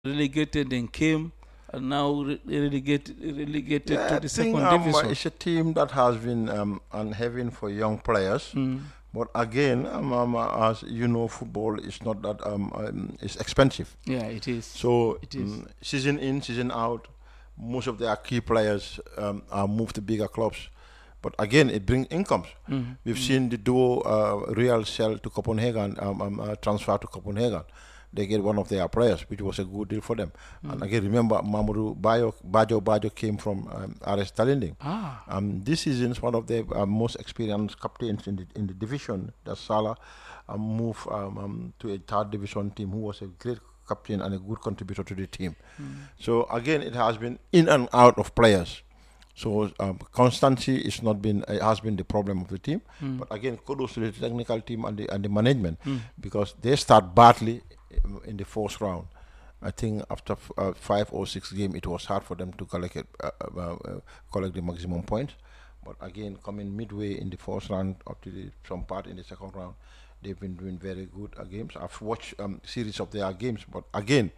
relegated and came and now relegated Yeah, to I the think second division. it's a team that has been unheavy for young players. Mm. But again, as you know, football is not that it's expensive. Yeah, it is. So It is. season in, season out, most of their key players are moved to bigger clubs. But again, it brings incomes. Mm. We've Mm. seen the duo Real sell to Copenhagen, transfer to Copenhagen. They get one of their players, which was a good deal for them. And Mm. again, remember Mamoru Bajo came from RS Talinding. Ah. This season is one of the most experienced captains in the division. That Salah moved to a third division team, who was a great captain and a good contributor to the team. Mm. So again, it has been in and out of players. So constancy is not been has been the problem of the team. Mm. But again, kudos to the technical team and the management, Mm. because they start badly in the fourth round. I think after 5 or 6 games, it was hard for them to collect the maximum points. But again, coming midway in the fourth round up to some part in the second round, they've been doing very good games. I've watched series of their games, but again,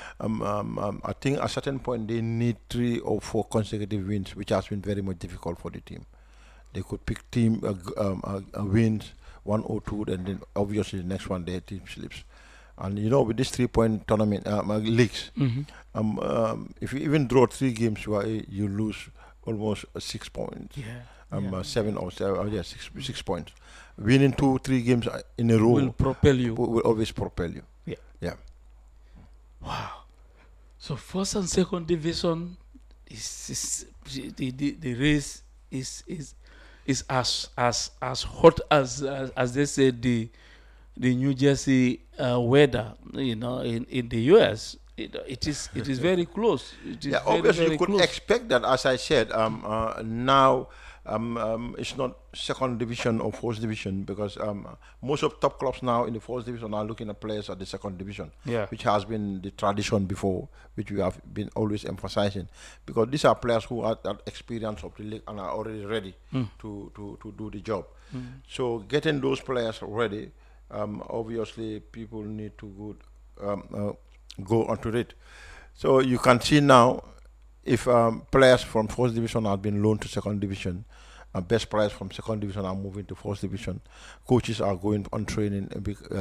I think at a certain point they need 3 or 4 consecutive wins, which has been very much difficult for the team. They could pick team wins 1 or 2, and then obviously the next one their team slips. And you know, with this 3 point tournament leagues, Mm-hmm. if you even draw 3 games, you lose almost 6 points. Yeah. Yeah. 7 or 7, yeah, 6 points. Winning 2, 3 games in a row Will propel you. will always propel you. Yeah. Yeah. Wow. So first and second division is the race is as hot as they said the New Jersey weather, in the US. It is very close. It is Yeah, very, obviously you very could close. expect that, as I said. Now it's not second division or fourth division, because most of top clubs now in the fourth division are looking at players at the second division, Yeah. which has been the tradition before, which we have been always emphasizing, because these are players who are that experience of the league and are already ready Mm. to do the job. Mm. So getting those players ready, obviously people need to go onto it. So you can see now, if players from first division have been loaned to second division, best players from second division are moving to first division. Coaches are going on training.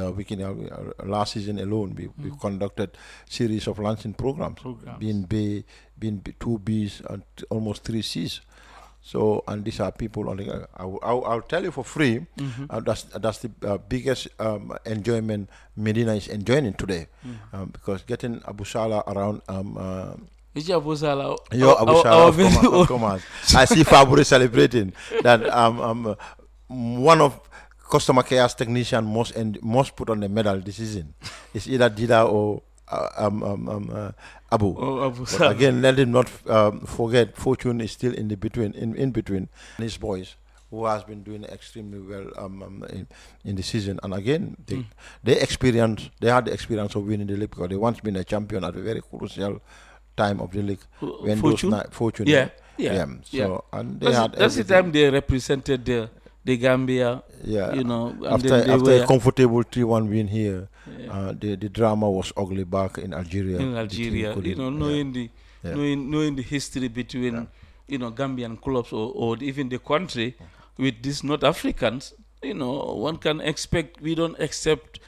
Last season alone, we conducted series of launching programs, being B, being 2Bs, and almost 3Cs. So, and these are people on the. I'll tell you for free. Mm-hmm. That's the biggest enjoyment Medina is enjoying today, because getting Abu Salah around. Is Abu Salah? Yo, Abu Salah, of Commerce. I see Fabri celebrating that. One of customer care's technician must put on the medal this season. It's either Dida or Abu. Oh, Abu But Salah. again, let him not forget, Fortune is still in the between, in between his boys, who has been doing extremely well in the season. And again, they had the experience of winning the league, because they once been a champion at a very crucial time of the league, when Fortune? Fortune. Yeah. Yeah. So and they had That's the everything. time they represented the Gambia. Yeah. And After then they after were a comfortable 3-1 win here, yeah, the drama was ugly back in Algeria. in The Algeria. team couldn't- Knowing the yeah. knowing the history between Gambian clubs or even the country with these North Africans. One can expect. We don't accept.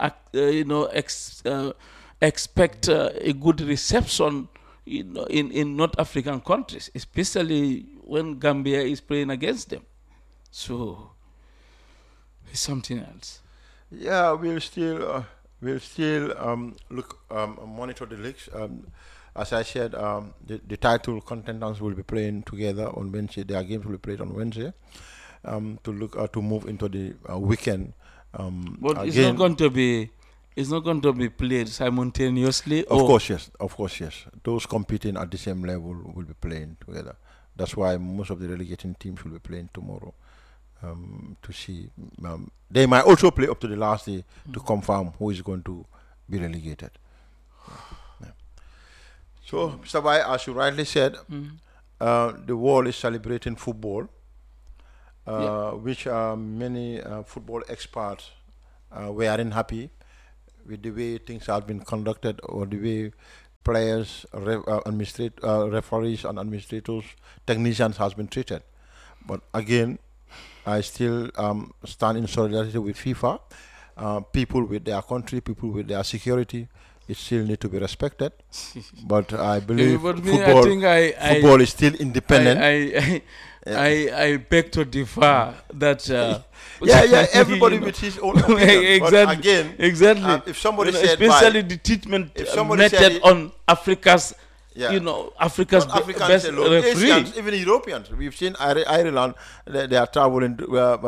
Expect a good reception. In North African countries, especially when Gambia is playing against them. So it's something else. Yeah, we'll still monitor the leagues. As I said, the title contenders will be playing together on Wednesday. Their games will be played on Wednesday, to move into the weekend. But it's Again, not going to be. It's not going to be played simultaneously. of course, yes. Of course, yes. Those competing at the same level will be playing together. That's why most of the relegating teams will be playing tomorrow. To see, they might also play up to the last day to confirm who is going to be relegated. Yeah. So, Mr. Bai, as you rightly said, the world is celebrating football, which many football experts weren't happy with the way things have been conducted, or the way players, referees, and administrators, technicians has been treated. But again, I still stand in solidarity with FIFA. People with their country, people with their security, it still need to be respected. But I believe but me, football, I think football is still independent. I beg to differ that. Everybody with his own opinion. Exactly. But again, exactly. If somebody said, especially the treatment if somebody method said on Africa's, Africa's not Africans best alone, referee. Asians, even Europeans. We've seen Ireland; they are traveling.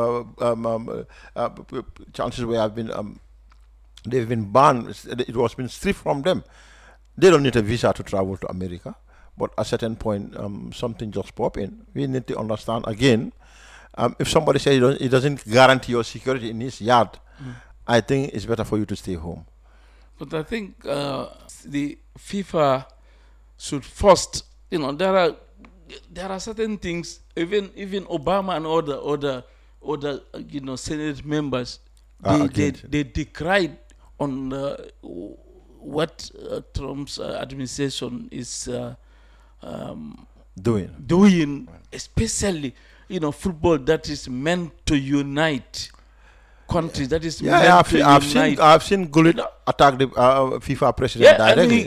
Chances where have been they've been banned. It was been stripped from them. They don't need a visa to travel to America. But at a certain point, something just pop in. We need to understand again. If somebody says it doesn't guarantee your security in his yard, I think it's better for you to stay home. But I think the FIFA should first, there are certain things. Even Obama and other Senate members, they decried on what Trump's administration is doing, especially football that is meant to unite countries. That is meant to unite. I've seen Gullit attack the FIFA president directly.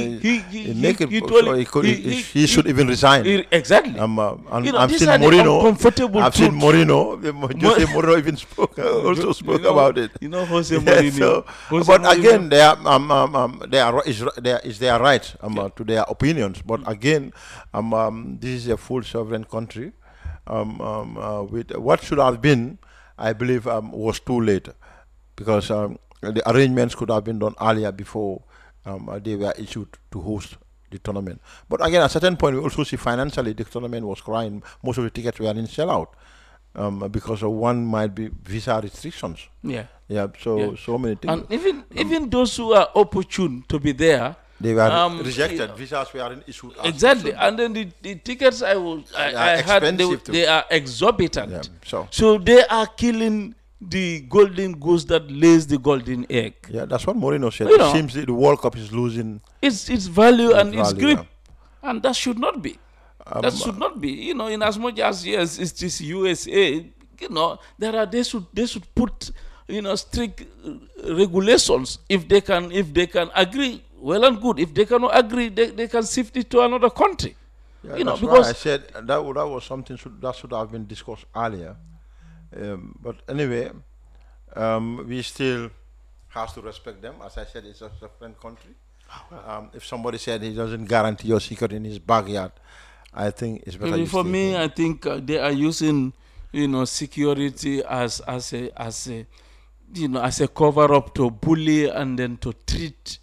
He should even resign. Exactly. I've seen Mourinho. I've seen Mourinho. Jose Mourinho even spoke about it. Jose Mourinho. But again, they is their right to their opinions. But again, this is a full sovereign country. With what should have been, I believe, was too late, because the arrangements could have been done earlier before they were issued to host the tournament. But again, at a certain point, we also see financially the tournament was crying. Most of the tickets were in sellout because of one might be visa restrictions. So many things. And even those who are opportune to be there, they were rejected. Visas were issued. Exactly, and then the tickets I heard they are exorbitant. So they are killing the golden goose that lays the golden egg. Yeah, that's what Mourinho said. It seems the World Cup is losing its value and its grip, and that should not be. That should not be. In as much as it's this USA. They should put strict regulations if they can agree. Well and good. If they cannot agree, they can shift it to another country. That's because why I said that was something that should have been discussed earlier. But anyway, we still have to respect them. As I said, it's a friend country. If somebody said he doesn't guarantee your security in his backyard, I think it's better. For me, I think they are using security as a cover up to bully and then to treat.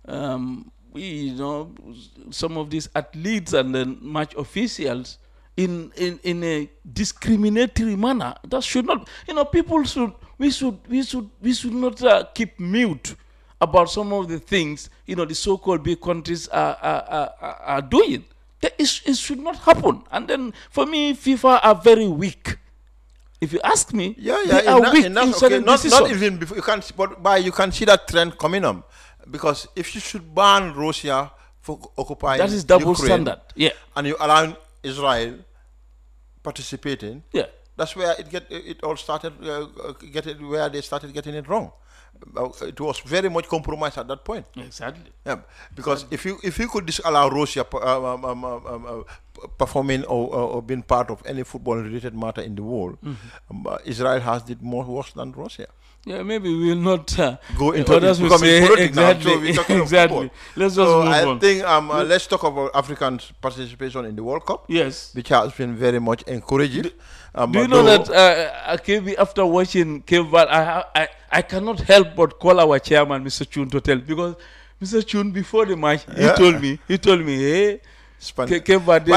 Some of these athletes and then match officials in a discriminatory manner. That should not. We should not keep mute about some of the things the so-called big countries are doing. It should not happen. And then for me, FIFA are very weak. If you ask me, they are weak in certain decisions. Not even before you can see that trend coming up. Because if you should ban Russia for occupying that is double Ukraine, standard. And you allow Israel participating, that's where it all started where they started getting it wrong. It was very much compromised at that point. Exactly. Because if you could disallow Russia performing or being part of any football-related matter in the world, Israel has did more worse than Russia. Maybe we will not go into becoming exactly. Exactly. Let's just move on. I think let's talk about Africans' participation in the World Cup. Yes, which has been very much encouraging. Do you know that KB, after watching Cape Verde, I cannot help but call our chairman, Mr. Chun, to tell, because Mr. Chun before the match he told me, hey, Cape Verde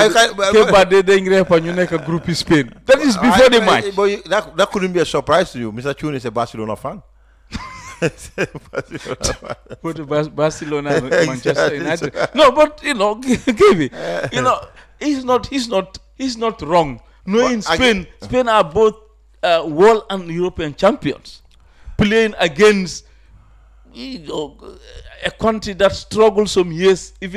a group in Spain. That is before the match. But that couldn't be a surprise to you. Mr. Chun is a Barcelona fan. Barcelona, Manchester United. No, but KB, he's not wrong. No, in Spain are both world and European champions, playing against a country that struggled some years, even